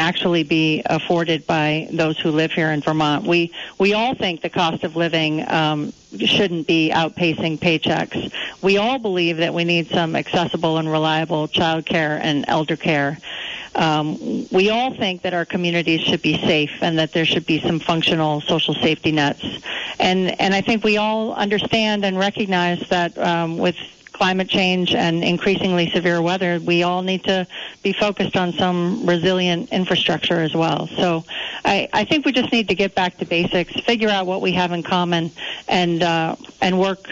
actually be afforded by those who live here in Vermont. We all think the cost of living shouldn't be outpacing paychecks. We all believe that we need some accessible and reliable child care and elder care. We all think that our communities should be safe and that there should be some functional social safety nets. And I think we all understand and recognize that with climate change and increasingly severe weather, we all need to be focused on some resilient infrastructure as well. So I think we just need to get back to basics, figure out what we have in common, and work.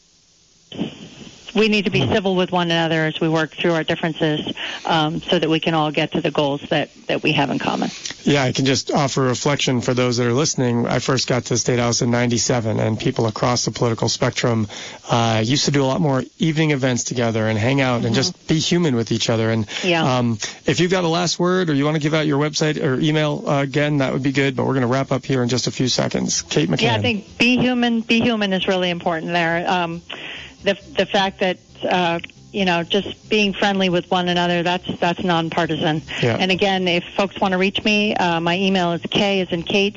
We need to be civil with one another as we work through our differences so that we can all get to the goals that we have in common. Yeah, I can just offer a reflection for those that are listening. I first got to the State House in 97, and people across the political spectrum used to do a lot more evening events together and hang out and just be human with each other. And if you've got a last word or you want to give out your website or email again, that would be good. But we're going to wrap up here in just a few seconds. Kate McCann. Yeah, I think be human is really important there. The fact that just being friendly with one another, that's nonpartisan. Yeah. And again, if folks want to reach me, my email is K as in Kate,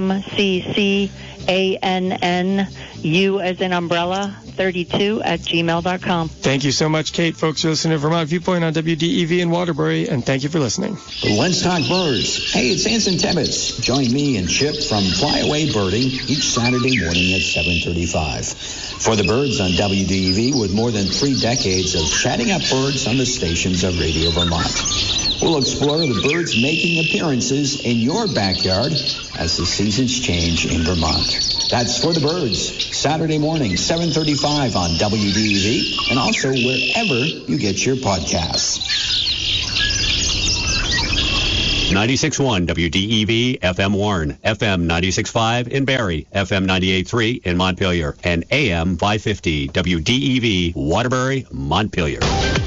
MCCANN, U as in umbrella, 32@gmail.com. Thank you so much, Kate. Folks, you're listening to Vermont Viewpoint on WDEV in Waterbury, and thank you for listening. Let's talk birds. Hey, it's Anson Tebbetts. Join me and Chip from Flyaway Birding each Saturday morning at 7:35. For the birds on WDEV, with more than 3 decades of chatting up birds on the stations of Radio Vermont. We'll explore the birds making appearances in your backyard as the seasons change in Vermont. That's For the Birds, Saturday morning, 7:35 on WDEV, and also wherever you get your podcasts. 96.1 WDEV, FM Warren, FM 96.5 in Barrie, FM 98.3 in Montpelier, and AM 550 WDEV, Waterbury, Montpelier.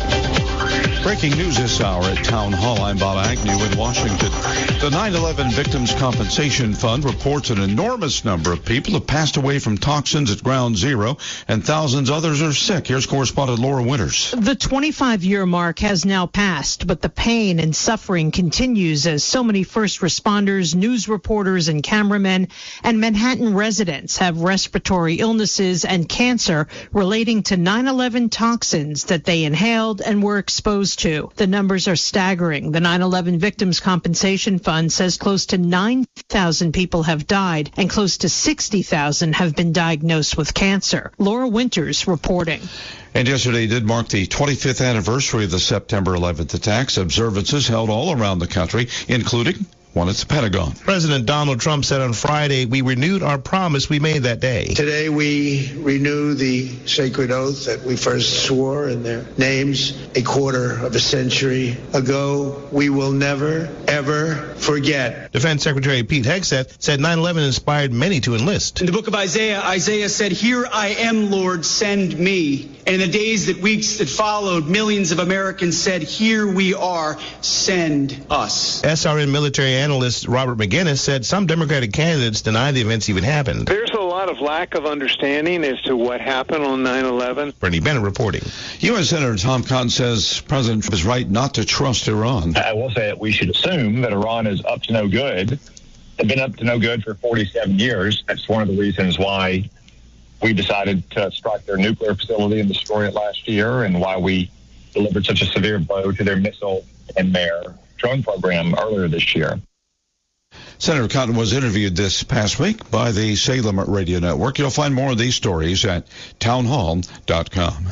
Breaking news this hour at Town Hall. I'm Bob Agnew in Washington. The 9/11 Victims Compensation Fund reports an enormous number of people have passed away from toxins at Ground Zero, and thousands others are sick. Here's correspondent Laura Winters. The 25-year mark has now passed, but the pain and suffering continues as so many first responders, news reporters, and cameramen and Manhattan residents have respiratory illnesses and cancer relating to 9/11 toxins that they inhaled and were exposed to. The numbers are staggering. The 9/11 Victims Compensation Fund says close to 9,000 people have died and close to 60,000 have been diagnosed with cancer. Laura Winters reporting. And yesterday did mark the 25th anniversary of the September 11th attacks. Observances held all around the country, including one at the Pentagon. President Donald Trump said on Friday, we renewed our promise we made that day. Today we renew the sacred oath that we first swore in their names a quarter of a century ago. We will never, ever forget. Defense Secretary Pete Hegseth said 9/11 inspired many to enlist. In the book of Isaiah, Isaiah said, "Here I am, Lord, send me." And in the days that weeks that followed, millions of Americans said, "Here we are, send us." SRN military analyst Robert McGinnis said some Democratic candidates deny the events even happened. There's a lot of lack of understanding as to what happened on 9/11. Bernie Bennett reporting. U.S. Senator Tom Cotton says President Trump is right not to trust Iran. I will say that we should assume that Iran is up to no good. They've been up to no good for 47 years. That's one of the reasons why we decided to strike their nuclear facility and destroy it last year, and why we delivered such a severe blow to their missile and their drone program earlier this year. Senator Cotton was interviewed this past week by the Salem Radio Network. You'll find more of these stories at townhall.com.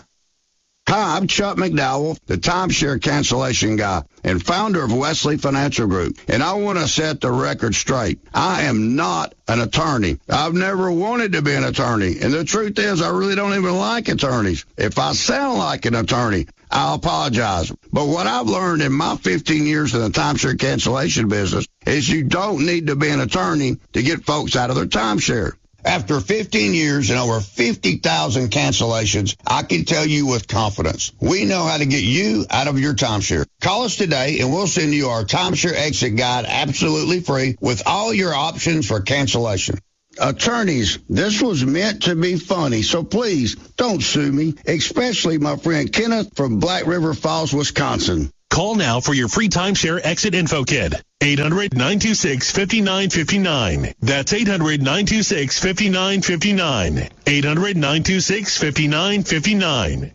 Hi, I'm Chuck McDowell, the timeshare cancellation guy and founder of Wesley Financial Group. And I want to set the record straight. I am not an attorney. I've never wanted to be an attorney. And the truth is, I really don't even like attorneys. If I sound like an attorney, I apologize. But what I've learned in my 15 years in the timeshare cancellation business is you don't need to be an attorney to get folks out of their timeshare. After 15 years and over 50,000 cancellations, I can tell you with confidence, we know how to get you out of your timeshare. Call us today and we'll send you our timeshare exit guide absolutely free with all your options for cancellation. Attorneys, this was meant to be funny, so please don't sue me, especially my friend Kenneth from Black River Falls, Wisconsin. Call now for your free timeshare exit info kit. 800-926-5959. That's 800-926-5959. 800-926-5959.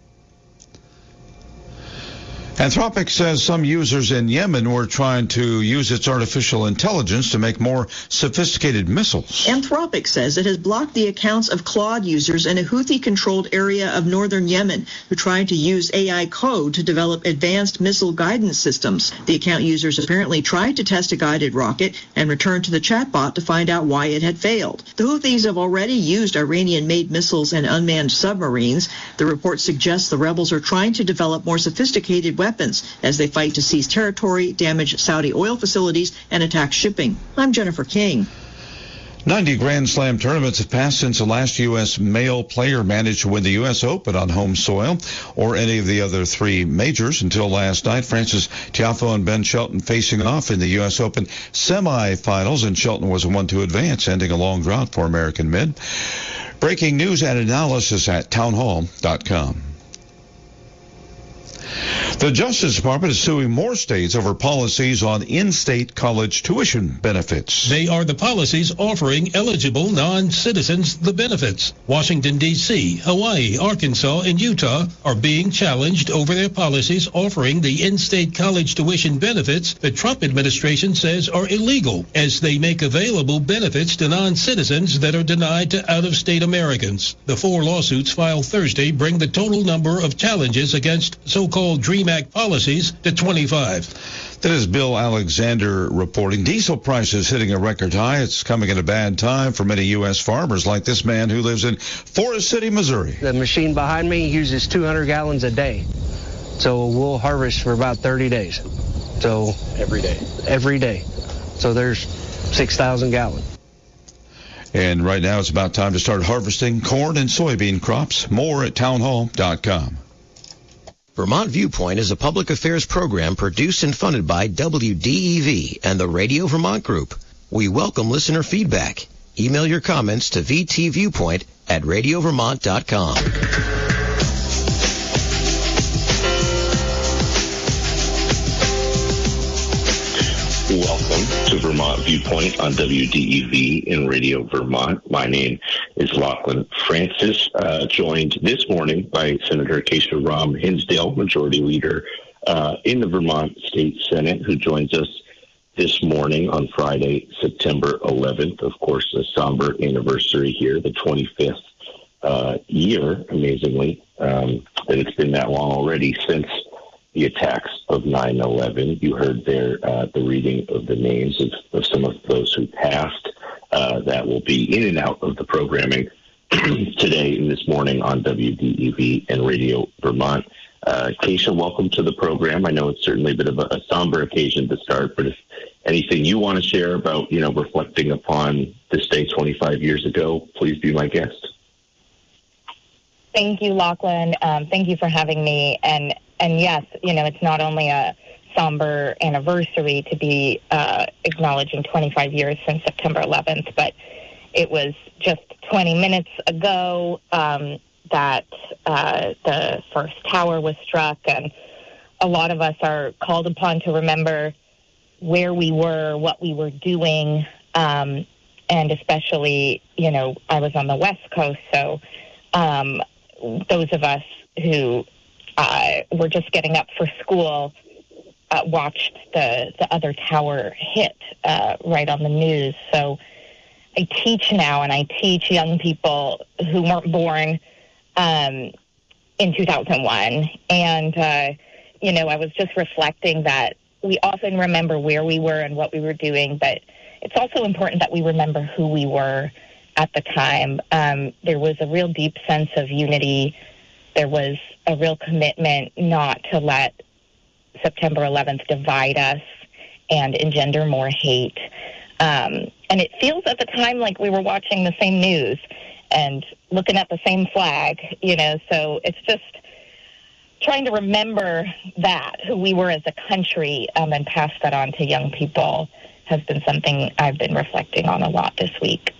Anthropic says some users in Yemen were trying to use its artificial intelligence to make more sophisticated missiles. Anthropic says it has blocked the accounts of Claude users in a Houthi-controlled area of northern Yemen who tried to use AI code to develop advanced missile guidance systems. The account users apparently tried to test a guided rocket and returned to the chatbot to find out why it had failed. The Houthis have already used Iranian-made missiles and unmanned submarines. The report suggests the rebels are trying to develop more sophisticated weapons as they fight to seize territory, damage Saudi oil facilities, and attack shipping. I'm Jennifer King. 90 Grand Slam tournaments have passed since the last U.S. male player managed to win the U.S. Open on home soil or any of the other three majors until last night. Frances Tiafoe and Ben Shelton facing off in the U.S. Open semifinals, and Shelton was the one to advance, ending a long drought for American men. Breaking news and analysis at townhall.com. The Justice Department is suing more states over policies on in-state college tuition benefits. They are the policies offering eligible non-citizens the benefits. Washington, D.C., Hawaii, Arkansas, and Utah are being challenged over their policies offering the in-state college tuition benefits the Trump administration says are illegal, as they make available benefits to non-citizens that are denied to out-of-state Americans. The four lawsuits filed Thursday bring the total number of challenges against so-called DREAM Act policies to 25. That is Bill Alexander reporting. Diesel prices hitting a record high. It's coming at a bad time for many U.S. farmers like this man who lives in Forest City, Missouri. The machine behind me uses 200 gallons a day. So we'll harvest for about 30 days. So every day. Every day. So there's 6,000 gallons. And right now it's about time to start harvesting corn and soybean crops. More at townhall.com. Vermont Viewpoint is a public affairs program produced and funded by WDEV and the Radio Vermont Group. We welcome listener feedback. Email your comments to vtviewpoint@radiovermont.com. Welcome to Vermont Viewpoint on WDEV and Radio Vermont. My name is Lachlan Francis, joined this morning by Senator Acacia Ram Hinsdale, Majority Leader in the Vermont State Senate, who joins us this morning on Friday, September 11th. Of course, a somber anniversary here, the 25th year, amazingly, that it's been that long already since the attacks of 9/11. You heard there the reading of the names of some of those who passed. That will be in and out of the programming today and this morning on WDEV and Radio Vermont. Keisha, welcome to the program. I know it's certainly a bit of a somber occasion to start, but if anything you want to share about, reflecting upon this day 25 years ago, please be my guest. Thank you, Lachlan. Thank you for having me. And yes, it's not only a somber anniversary to be acknowledging 25 years since September 11th, but it was just 20 minutes ago that the first tower was struck, and a lot of us are called upon to remember where we were, what we were doing, and especially, I was on the West Coast, so those of us who were just getting up for school watched the other tower hit right on the news. So I teach now, and I teach young people who weren't born in 2001. And, I was just reflecting that we often remember where we were and what we were doing, but it's also important that we remember who we were at the time. There was a real deep sense of unity. There was a real commitment not to let September 11th divide us and engender more hate. And it feels at the time like we were watching the same news and looking at the same flag, so it's just trying to remember that, who we were as a country, and pass that on to young people has been something I've been reflecting on a lot this week.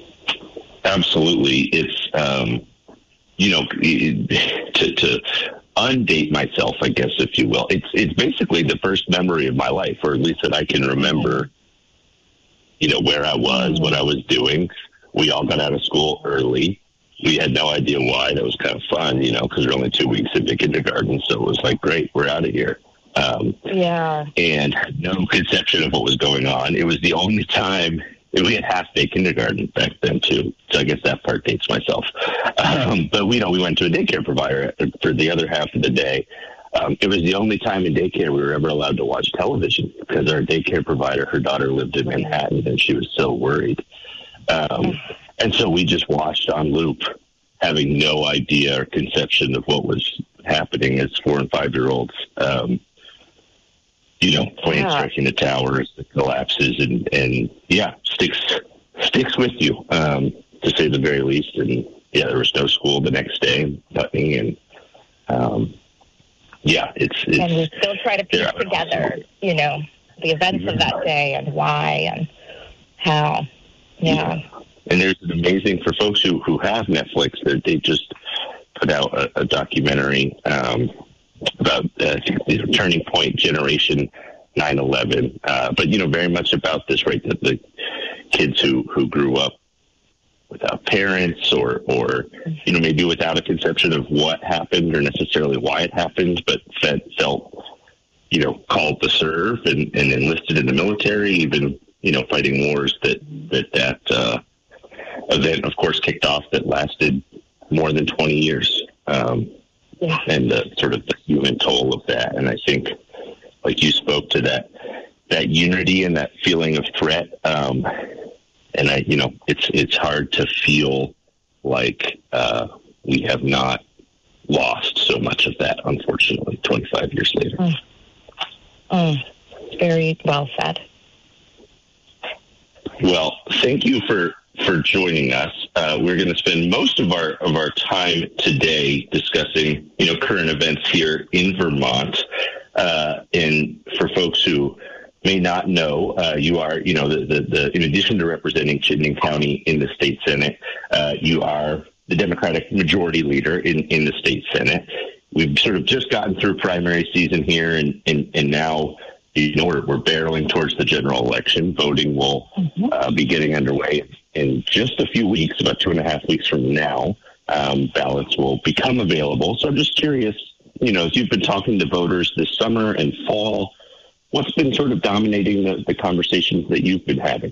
Absolutely. It's, to undate myself, I guess, if you will. It's basically the first memory of my life, or at least that I can remember, where I was, what I was doing. We all got out of school early. We had no idea why. That was kind of fun, because we're only 2 weeks into kindergarten. So it was like, great, we're out of here. And no conception of what was going on. It was the only time we had half-day kindergarten back then, too. So I guess that part dates myself. But, we went to a daycare provider for the other half of the day. It was the only time in daycare we were ever allowed to watch television because our daycare provider, her daughter lived in Manhattan, and she was so worried. And so we just watched on loop, having no idea or conception of what was happening as 4 and 5-year-olds. Planes striking the towers, the collapses, and sticks with you, to say the very least. And there was no school the next day, nothing, and it's and we still try to piece together, the events of that day and why and how. Yeah. And there's an amazing, for folks who have Netflix, they just put out a documentary about Turning Point Generation 9/11, but very much about this, right? The kids who grew up without parents, or maybe without a conception of what happened or necessarily why it happened, but felt called to serve and enlisted in the military, even fighting wars that event, of course, kicked off that lasted more than 20 years. And the sort of the human toll of that. And I think, like you spoke to that unity and that feeling of threat. And it's hard to feel like we have not lost so much of that, unfortunately, 25 years later. Very well said. Well, thank you for joining us. We're going to spend most of our time today discussing, current events here in Vermont. And for folks who may not know, you are, the in addition to representing Chittenden County in the state Senate, you are the Democratic majority leader in the state Senate. We've sort of just gotten through primary season here, and now we're barreling towards the general election. Voting will be getting underway in just a few weeks, about 2.5 weeks from now. Ballots will become available. So I'm just curious, as you've been talking to voters this summer and fall, what's been sort of dominating the conversations that you've been having?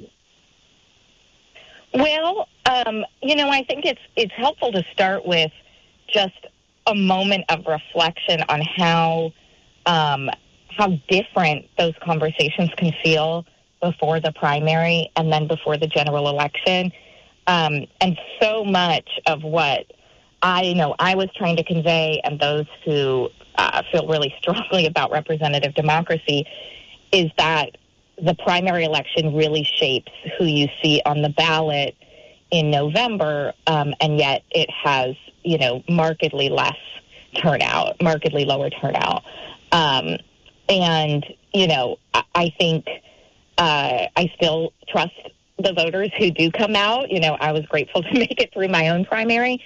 Well, I think it's helpful to start with just a moment of reflection on how different those conversations can feel before the primary and then before the general election. And so much of what I was trying to convey, and those who feel really strongly about representative democracy, is that the primary election really shapes who you see on the ballot in November, and yet it has, markedly less turnout, markedly lower turnout. And, I think I still trust the voters who do come out. I was grateful to make it through my own primary.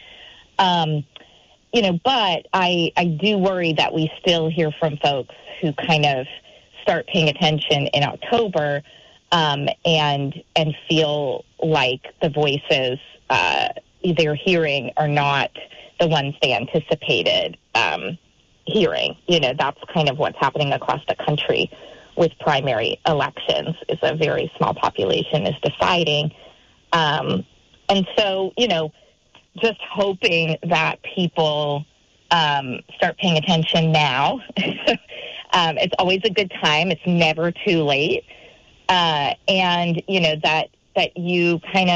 But I do worry that we still hear from folks who kind of start paying attention in October and feel like the voices they're hearing are not the ones they anticipated hearing. That's kind of what's happening across the country with primary elections, is a very small population is deciding. And so, just hoping that people start paying attention now. It's always a good time. It's never too late. And, that you kind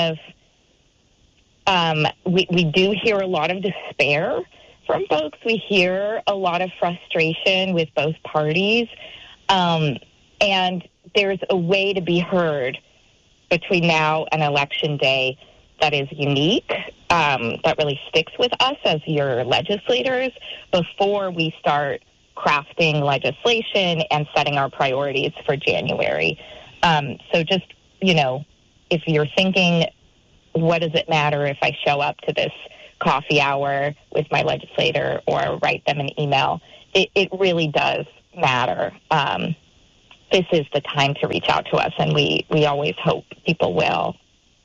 of, we do hear a lot of despair from folks. We hear a lot of frustration with both parties. And there's a way to be heard between now and Election Day that is unique, that really sticks with us as your legislators before we start crafting legislation and setting our priorities for January. So just, if you're thinking, what does it matter if I show up to this coffee hour with my legislator or write them an email. It really does matter. This is the time to reach out to us, and we always hope people will.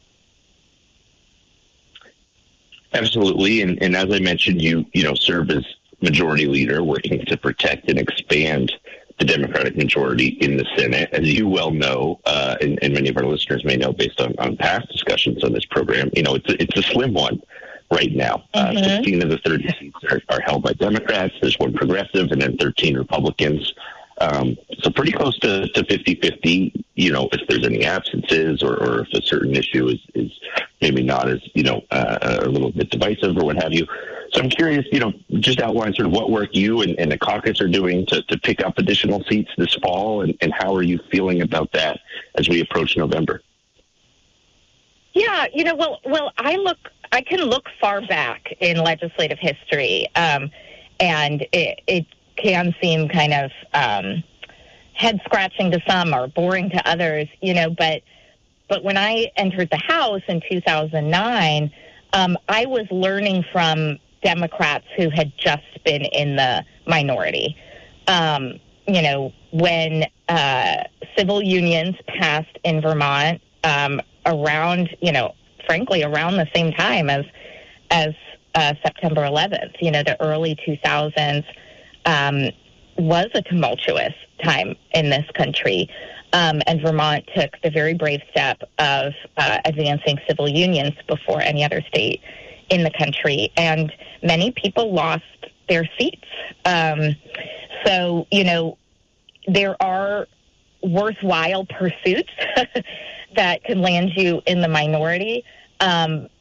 Absolutely, and as I mentioned, you serve as majority leader, working to protect and expand the Democratic majority in the Senate. As you well know, and many of our listeners may know based on past discussions on this program, it's a slim one right now. 16 of the 30 seats are held by Democrats. There's one progressive and then 13 Republicans. So pretty close to 50-50, if there's any absences or if a certain issue is maybe not as, a little bit divisive or what have you. So I'm curious, just outline sort of what work you and the caucus are doing to pick up additional seats this fall, and how are you feeling about that as we approach November? Yeah, well, I can look far back in legislative history, and it can seem kind of head-scratching to some or boring to others, but when I entered the House in 2009, I was learning from Democrats who had just been in the minority. When civil unions passed in Vermont around, frankly, around the same time as September 11th, the early 2000s was a tumultuous time in this country. And Vermont took the very brave step of advancing civil unions before any other state in the country. And many people lost their seats. So, there are worthwhile pursuits that can land you in the minority. And,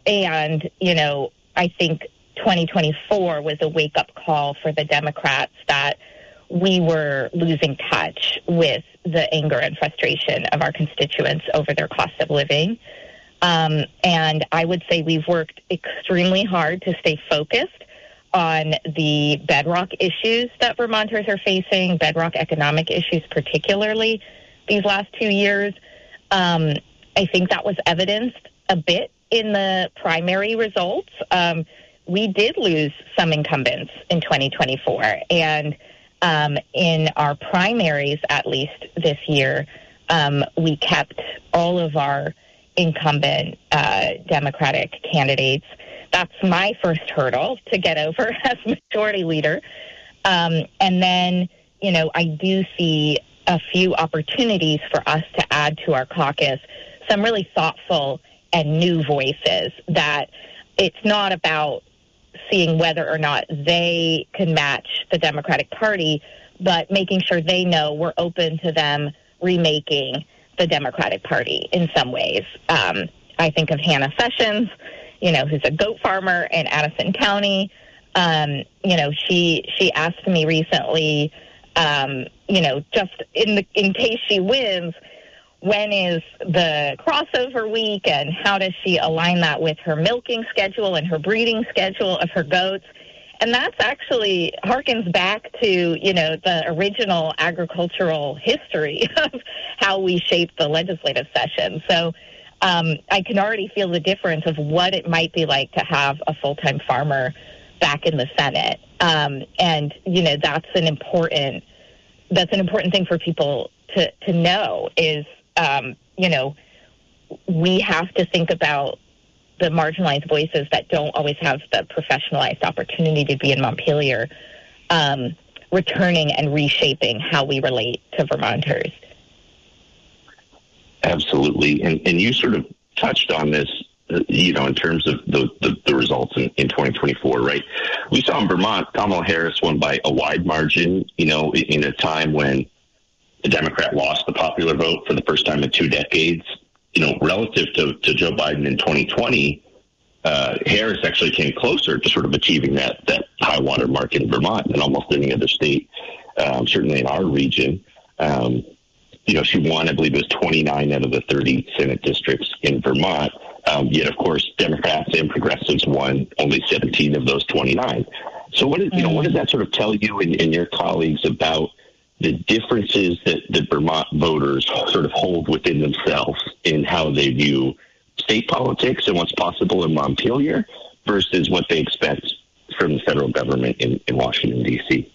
I think 2024 was a wake-up call for the Democrats that we were losing touch with the anger and frustration of our constituents over their cost of living. And I would say we've worked extremely hard to stay focused on the bedrock issues that Vermonters are facing, bedrock economic issues particularly these last 2 years. I think that was evidenced a bit in the primary results. We did lose some incumbents in 2024, and in our primaries, at least this year, we kept all of our incumbent Democratic candidates. That's my first hurdle to get over as majority leader. And then, I do see a few opportunities for us to add to our caucus some really thoughtful and new voices, that it's not about seeing whether or not they can match the Democratic Party, but making sure they know we're open to them remaking the Democratic Party in some ways. I think of Hannah Sessions, who's a goat farmer in Addison County. She asked me recently, just in case she wins, when is the crossover week, and how does she align that with her milking schedule and her breeding schedule of her goats? And that's actually harkens back to, the original agricultural history of how we shaped the legislative session. So I can already feel the difference of what it might be like to have a full-time farmer back in the Senate. And, that's an important thing for people to know is, we have to think about the marginalized voices that don't always have the professionalized opportunity to be in Montpelier, returning and reshaping how we relate to Vermonters. Absolutely. And you sort of touched on this, in terms of the results in 2024, right? We saw in Vermont, Kamala Harris won by a wide margin, in a time when the Democrat lost the popular vote for the first time in 2 decades. Relative to Joe Biden in 2020, Harris actually came closer to sort of achieving that high water mark in Vermont than almost any other state, certainly in our region. She won, I believe it was 29 out of the 30 Senate districts in Vermont. Yet, of course, Democrats and progressives won only 17 of those 29. So what does that sort of tell you and your colleagues about the differences that Vermont voters sort of hold within themselves in how they view state politics and what's possible in Montpelier versus what they expect from the federal government in Washington, D.C.?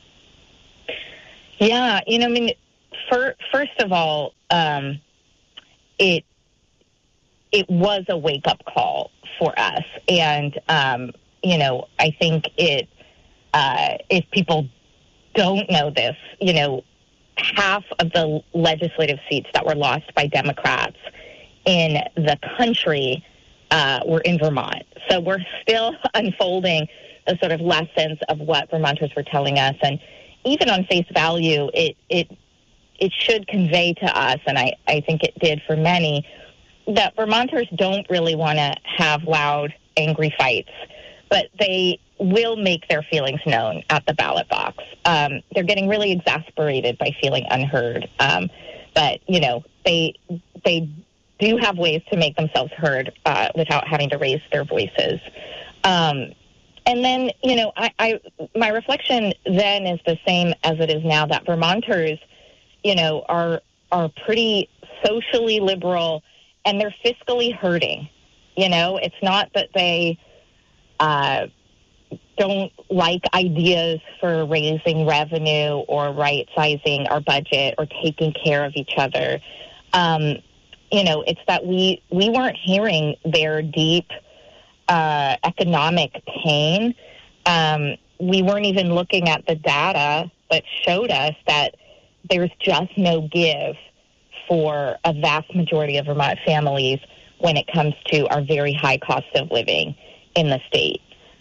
Yeah, first of all, it was a wake-up call for us. And, I think if people don't know this, half of the legislative seats that were lost by Democrats in the country were in Vermont. So we're still unfolding the sort of lessons of what Vermonters were telling us. And even on face value, it should convey to us, and I think it did for many, that Vermonters don't really want to have loud, angry fights, but they will make their feelings known at the ballot box. They're getting really exasperated by feeling unheard. But, they do have ways to make themselves heard without having to raise their voices. And then, my reflection then is the same as it is now, that Vermonters, are pretty socially liberal, and they're fiscally hurting. It's not that they don't like ideas for raising revenue or right-sizing our budget or taking care of each other. It's that we weren't hearing their deep economic pain. We weren't even looking at the data that showed us that there's just no give for a vast majority of Vermont families when it comes to our very high cost of living in the state.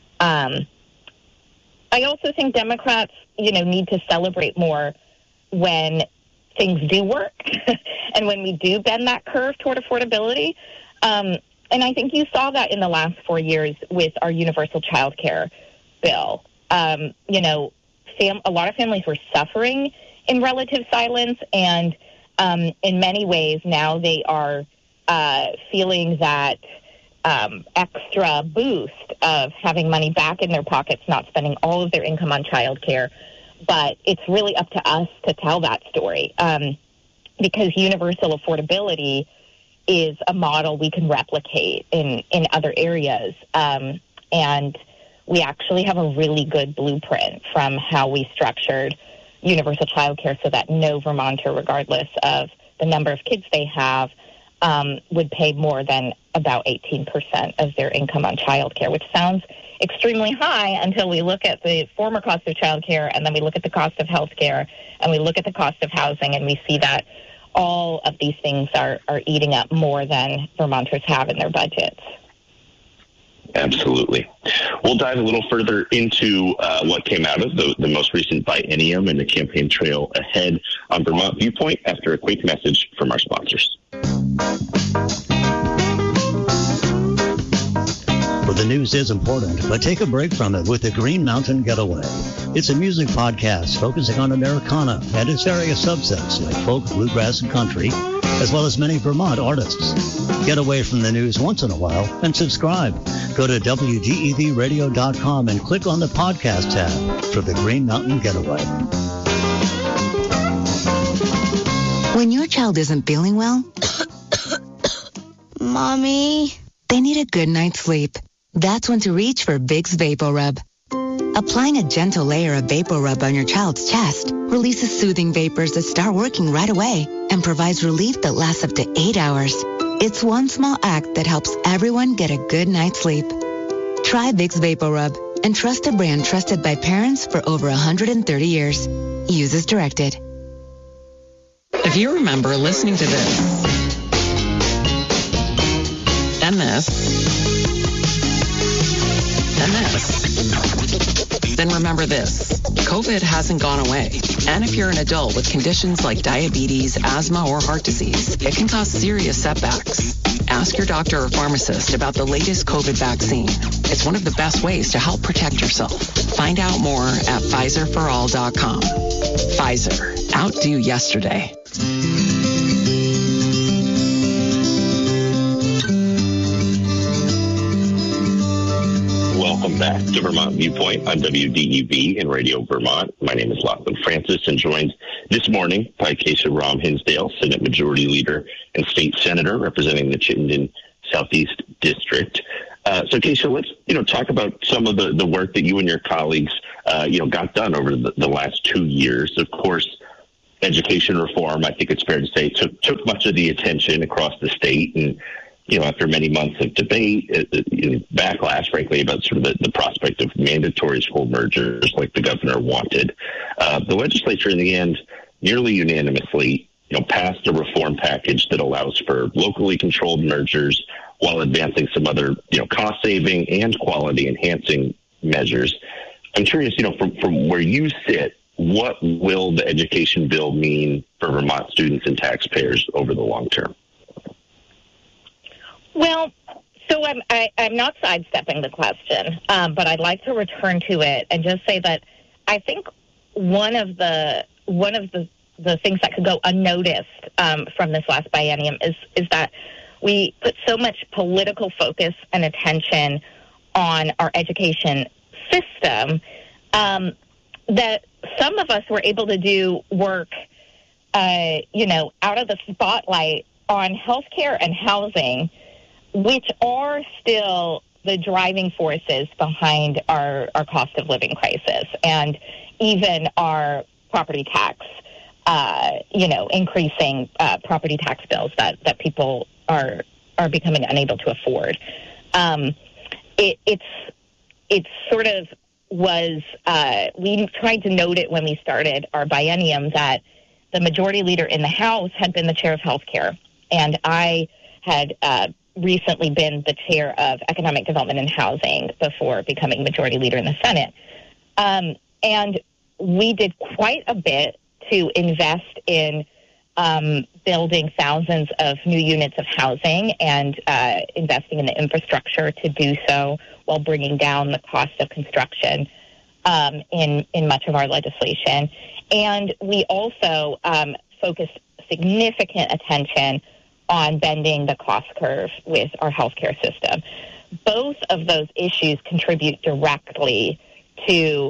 I also think Democrats, need to celebrate more when things do work and when we do bend that curve toward affordability. And I think you saw that in the last 4 years with our universal child care bill. A lot of families were suffering in relative silence, and in many ways now they are feeling that extra boost of having money back in their pockets, not spending all of their income on child care. But it's really up to us to tell that story, because universal affordability is a model we can replicate in other areas. And we actually have a really good blueprint from how we structured universal child care so that no Vermonter, regardless of the number of kids they have, would pay more than about 18% of their income on child care, which sounds extremely high until we look at the former cost of child care, and then we look at the cost of health care, and we look at the cost of housing, and we see that all of these things are eating up more than Vermonters have in their budgets. Absolutely. We'll dive a little further into what came out of the most recent biennium and the campaign trail ahead on Vermont Viewpoint after a quick message from our sponsors. Well, the news is important, but take a break from it with the Green Mountain Getaway. It's a music podcast focusing on Americana and its various subsets like folk, bluegrass, and country, as well as many Vermont artists. Get away from the news once in a while and subscribe. Go to WDEVradio.com and click on the podcast tab for the Green Mountain Getaway. When your child isn't feeling well, Mommy, they need a good night's sleep. That's when to reach for Vicks VapoRub. Applying a gentle layer of VapoRub on your child's chest releases soothing vapors that start working right away and provides relief that lasts up to 8 hours. It's one small act that helps everyone get a good night's sleep. Try Vicks VapoRub and trust a brand trusted by parents for over 130 years. Use as directed. If you remember listening to this and this and this, then remember this. COVID hasn't gone away. And if you're an adult with conditions like diabetes, asthma, or heart disease, it can cause serious setbacks. Ask your doctor or pharmacist about the latest COVID vaccine. It's one of the best ways to help protect yourself. Find out more at PfizerForAll.com. Pfizer. Outdo yesterday. Welcome back to Vermont Viewpoint on WDEV and Radio Vermont. My name is Lachlan Francis, and joined this morning by Keisha Rom Hinsdale, Senate Majority Leader and State Senator representing the Chittenden Southeast District. So, Keisha, let's talk about some of the work that you and your colleagues got done over the last 2 years. Of course, education reform, I think it's fair to say, took much of the attention across the state, and after many months of debate, backlash, frankly, about sort of the prospect of mandatory school mergers like the governor wanted, the legislature in the end nearly unanimously passed a reform package that allows for locally controlled mergers while advancing some other cost-saving and quality-enhancing measures. I'm curious, from where you sit, what will the education bill mean for Vermont students and taxpayers over the long term? Well, so I'm not sidestepping the question, but I'd like to return to it and just say that I think one of the things that could go unnoticed from this last biennium is that we put so much political focus and attention on our education system that some of us were able to do work, out of the spotlight on healthcare and housing, which are still the driving forces behind our cost of living crisis and even our property tax, increasing property tax bills that people are becoming unable to afford. It sort of was, we tried to note it when we started our biennium that the majority leader in the House had been the chair of healthcare, and I had recently been the chair of economic development and housing before becoming majority leader in the Senate. And we did quite a bit to invest in building thousands of new units of housing and investing in the infrastructure to do so while bringing down the cost of construction in much of our legislation. And we also focused significant attention on bending the cost curve with our healthcare system. Both of those issues contribute directly to,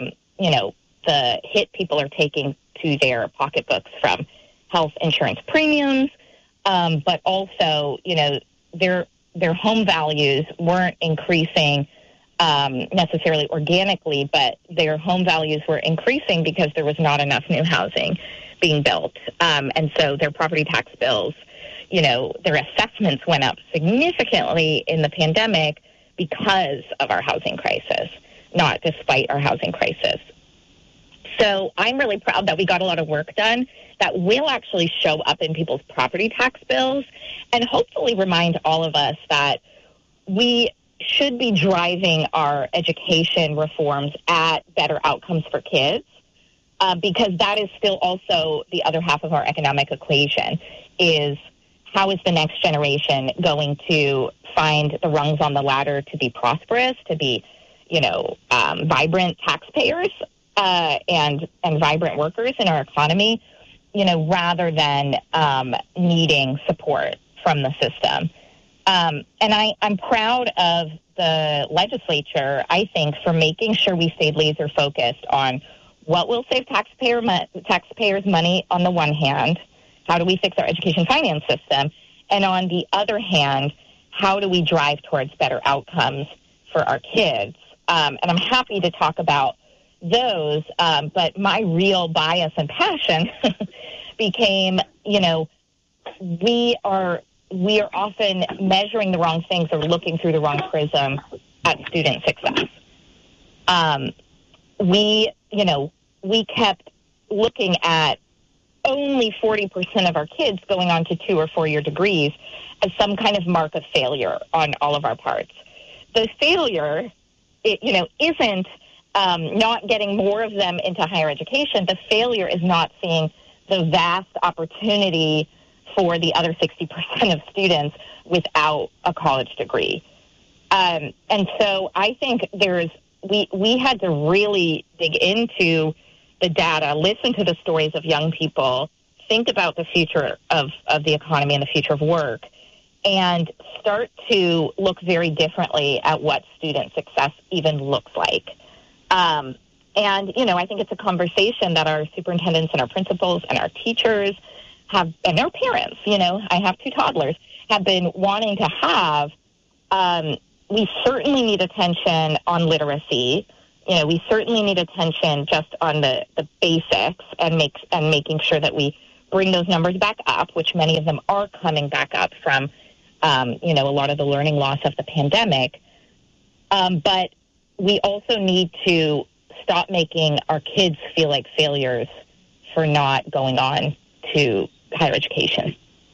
the hit people are taking to their pocketbooks from health insurance premiums, but also, their home values weren't increasing necessarily organically, but their home values were increasing because there was not enough new housing being built. And so their property tax bills, their assessments went up significantly in the pandemic because of our housing crisis, not despite our housing crisis. So I'm really proud that we got a lot of work done that will actually show up in people's property tax bills and hopefully remind all of us that we should be driving our education reforms at better outcomes for kids, because that is still also the other half of our economic equation, is how is the next generation going to find the rungs on the ladder to be prosperous, to be, vibrant taxpayers and vibrant workers in our economy, rather than needing support from the system. And I'm proud of the legislature, I think, for making sure we stayed laser focused on what will save taxpayers money on the one hand, how do we fix our education finance system, and on the other hand, how do we drive towards better outcomes for our kids? And I'm happy to talk about those, but my real bias and passion became, we are often measuring the wrong things or looking through the wrong prism at student success. We kept looking at only 40% of our kids going on to 2 or 4 year degrees as some kind of mark of failure on all of our parts. The failure, isn't not getting more of them into higher education. The failure is not seeing the vast opportunity for the other 60% of students without a college degree. And so I think we had to really dig into the data, listen to the stories of young people, think about the future of the economy and the future of work, and start to look very differently at what student success even looks like. And, I think it's a conversation that our superintendents and our principals and our teachers have, and their parents, I have 2 toddlers, have been wanting to have, we certainly need attention on literacy. We certainly need attention just on the basics and making sure that we bring those numbers back up, which many of them are coming back up from, a lot of the learning loss of the pandemic. But we also need to stop making our kids feel like failures for not going on to higher education.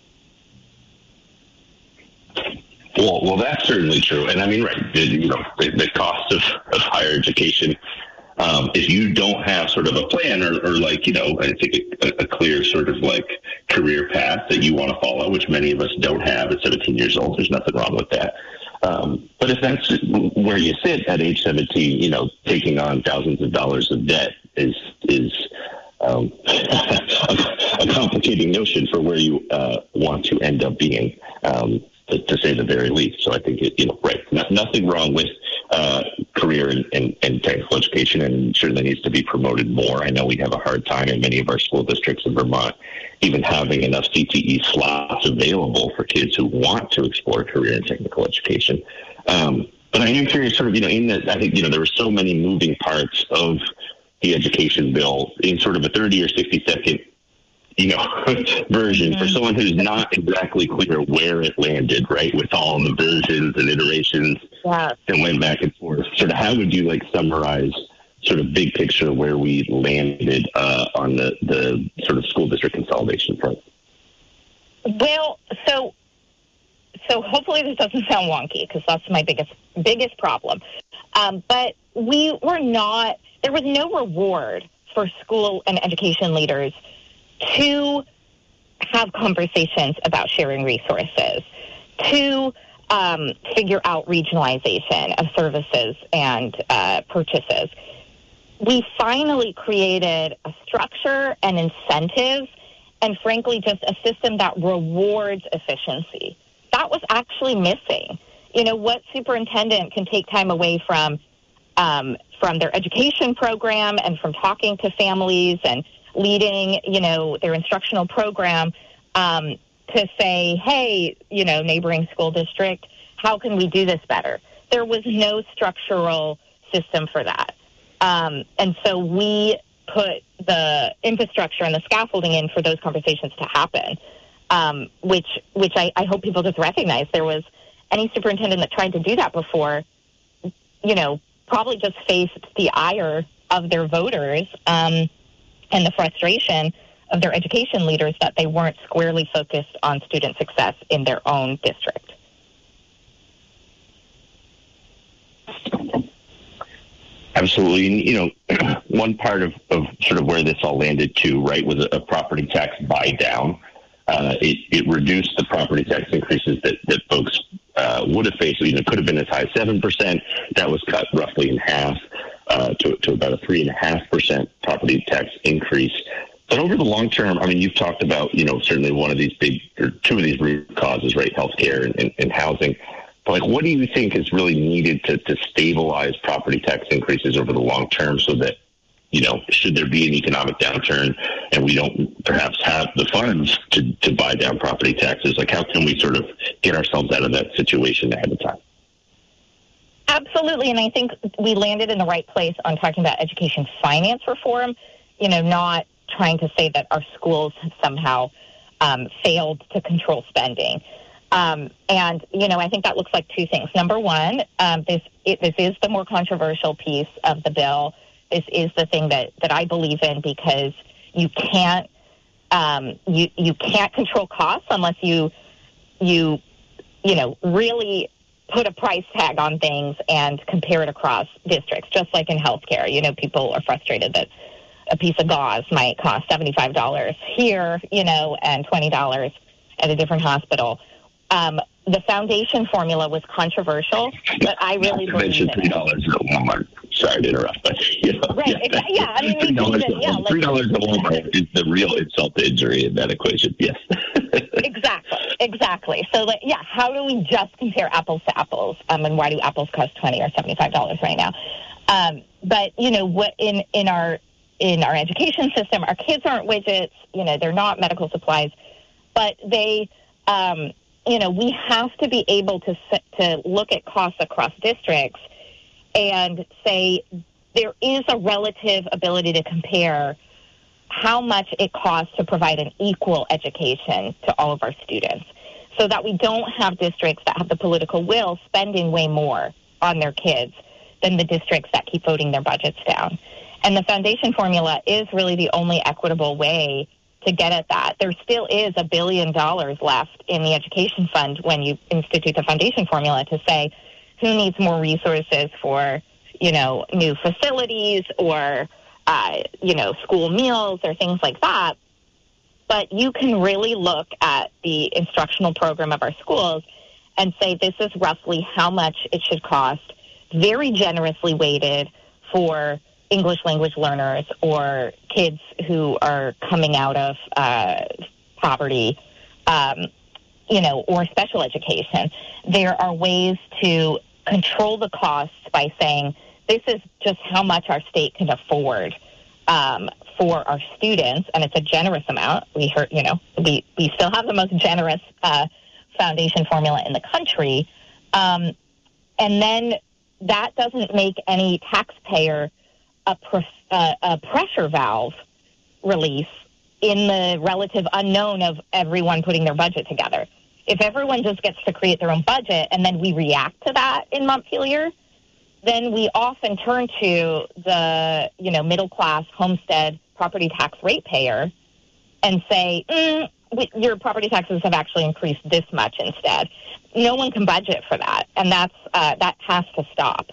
Well, that's certainly true. And I mean, right, the cost of higher education, if you don't have sort of a plan or I think a clear sort of like career path that you want to follow, which many of us don't have at 17 years old, there's nothing wrong with that. But if that's where you sit at age 17, taking on thousands of dollars of debt is a complicating notion for where you want to end up being. To say the very least. So I think, nothing wrong with career and technical education, and certainly needs to be promoted more. I know we have a hard time in many of our school districts in Vermont even having enough CTE slots available for kids who want to explore career and technical education. But I am curious, sort of, in that I think, there were so many moving parts of the education bill in sort of a 30 or 60-second version for someone who's not exactly clear where it landed, right, with all the versions and iterations that went back and forth. Sort of how would you summarize sort of big picture where we landed on the sort of school district consolidation front? Well, so hopefully this doesn't sound wonky, because that's my biggest problem. But there was no reward for school and education leaders to have conversations about sharing resources, to figure out regionalization of services and purchases. We finally created a structure and incentives, and frankly, just a system that rewards efficiency. That was actually missing. What superintendent can take time away from their education program and from talking to families and leading, their instructional program to say, hey, neighboring school district, how can we do this better? There was no structural system for that. And so we put the infrastructure and the scaffolding in for those conversations to happen, which I hope people just recognize. There was any superintendent that tried to do that before, probably just faced the ire of their voters, and the frustration of their education leaders that they weren't squarely focused on student success in their own district. Absolutely. And, one part of sort of where this all landed too, right, was a property tax buy down. It reduced the property tax increases that folks would have faced. Could have been as high as 7%. That was cut roughly in half. To about a 3.5% property tax increase. But over the long term, I mean, you've talked about, certainly one of these two of these root causes, right, healthcare and housing. But what do you think is really needed to stabilize property tax increases over the long term so that, should there be an economic downturn and we don't perhaps have the funds to buy down property taxes, how can we sort of get ourselves out of that situation ahead of time? Absolutely, and I think we landed in the right place on talking about education finance reform, not trying to say that our schools have somehow failed to control spending. And, I think that looks like two things. Number one, this is the more controversial piece of the bill. This is the thing that I believe in, because you can't you can't control costs unless you really put a price tag on things and compare it across districts, just like in healthcare. People are frustrated that a piece of gauze might cost $75 here, and $20 at a different hospital. The foundation formula was controversial, but I really believe in it. $3 at Walmart. Sorry to interrupt, but right? Yeah, I mean, $3 at Walmart is the real insult to injury in that equation. Yes. Exactly. So, how do we just compare apples to apples? And why do apples cost $20 or $75 right now? But what in our education system, our kids aren't widgets. They're not medical supplies, but they we have to be able to look at costs across districts and say there is a relative ability to compare how much it costs to provide an equal education to all of our students, so that we don't have districts that have the political will spending way more on their kids than the districts that keep voting their budgets down. And the foundation formula is really the only equitable way to get at that. There still is $1 billion left in the education fund when you institute the foundation formula to say who needs more resources for, new facilities or, school meals or things like that. But you can really look at the instructional program of our schools and say this is roughly how much it should cost, very generously weighted for English language learners or kids who are coming out of poverty, or special education. There are ways to control the costs by saying this is just how much our state can afford for our students, and it's a generous amount. We heard, we still have the most generous foundation formula in the country, and then that doesn't make any taxpayer a pressure valve release in the relative unknown of everyone putting their budget together. If everyone just gets to create their own budget and then we react to that in Montpelier, then we often turn to the, middle-class homestead property tax ratepayer and say, your property taxes have actually increased this much instead. No one can budget for that, and that has to stop.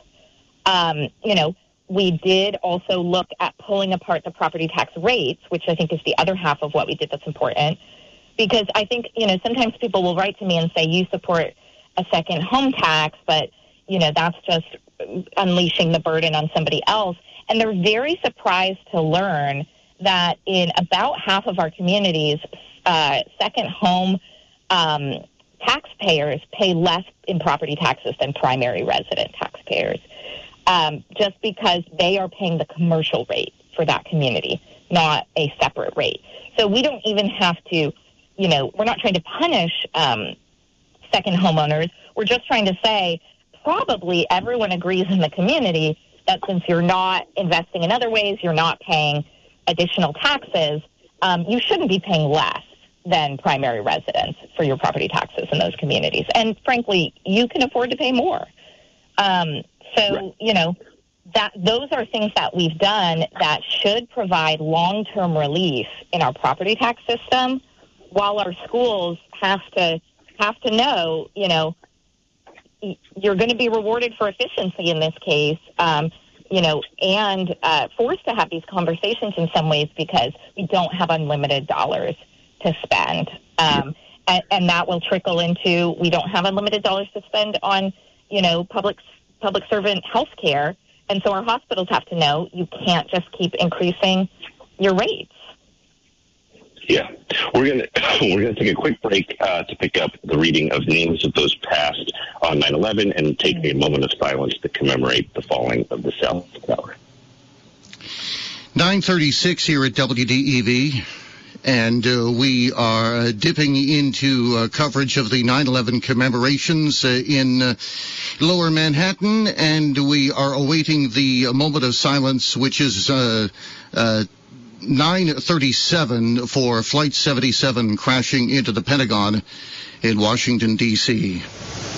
We did also look at pulling apart the property tax rates, which I think is the other half of what we did that's important, because I think, sometimes people will write to me and say, you support a second home tax, but, that's just unleashing the burden on somebody else. And they're very surprised to learn that in about half of our communities, second home taxpayers pay less in property taxes than primary resident taxpayers. Just because they are paying the commercial rate for that community, not a separate rate. So we don't even have to, we're not trying to punish second homeowners. We're just trying to say probably everyone agrees in the community that since you're not investing in other ways, you're not paying additional taxes, you shouldn't be paying less than primary residents for your property taxes in those communities. And frankly, you can afford to pay more. Those are things that we've done that should provide long-term relief in our property tax system, while our schools have to know, you're going to be rewarded for efficiency in this case, and forced to have these conversations in some ways because we don't have unlimited dollars to spend. And that will trickle into we don't have unlimited dollars to spend on, public servant health care. And so our hospitals have to know you can't just keep increasing your rates. Yeah. We're gonna take a quick break to pick up the reading of names of those passed on 9/11 and take a moment of silence to commemorate the falling of the South Tower. 9:36 here at WDEV. And we are dipping into coverage of the 9/11 commemorations in Lower Manhattan, and we are awaiting the moment of silence, which is 9:37 for Flight 77 crashing into the Pentagon in Washington, D.C.